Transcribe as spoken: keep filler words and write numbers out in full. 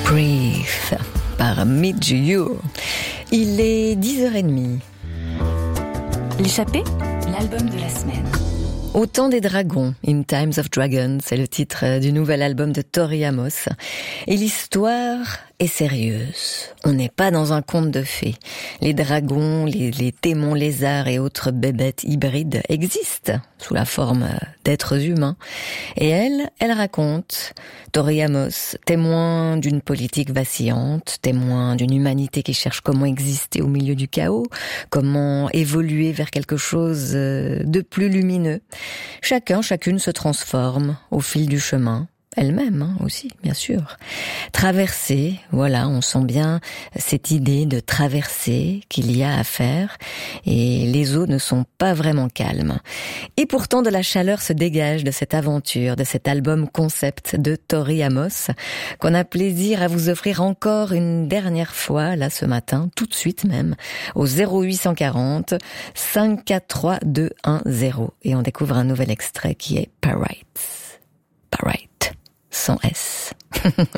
Breathe par Midju. Il est dix heures trente. L'échappée, l'album de la semaine. Au temps des dragons, In Times of Dragons, c'est le titre du nouvel album de Tori Amos. Et l'histoire est sérieuse. On n'est pas dans un conte de fées. Les dragons, les, les démons lézards et autres bébêtes hybrides existent sous la forme d'êtres humains. Et elle, elle raconte, Tori Amos, témoin d'une politique vacillante, témoin d'une humanité qui cherche comment exister au milieu du chaos, comment évoluer vers quelque chose de plus lumineux. Chacun, chacune se transforme au fil du chemin. Elle-même hein, aussi, bien sûr. Traverser, voilà, on sent bien cette idée de traverser qu'il y a à faire et les eaux ne sont pas vraiment calmes. Et pourtant de la chaleur se dégage de cette aventure, de cet album concept de Tori Amos qu'on a plaisir à vous offrir encore une dernière fois, là ce matin, tout de suite même, au zéro huit cent quarante, cinq quatre trois, deux un zéro. Et on découvre un nouvel extrait qui est Parite. Parite. Sans S.